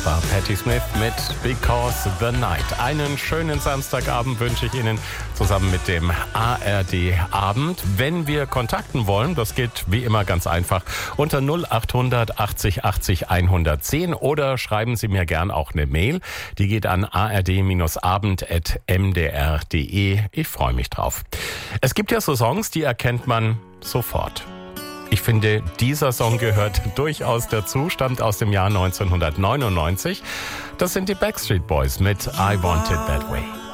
war Patti Smith mit Because the Night. Einen schönen Samstagabend wünsche ich Ihnen zusammen mit dem ARD-Abend. Wenn wir kontakten wollen, das geht wie immer ganz einfach unter 0800 80 80 110 oder schreiben Sie mir gern auch eine Mail. Die geht an ard-abend@mdr.de. Ich freue mich drauf. Es gibt ja so Songs, die erkennt man sofort. Ich finde, dieser Song gehört durchaus dazu, stammt aus dem Jahr 1999. Das sind die Backstreet Boys mit I Want It That Way.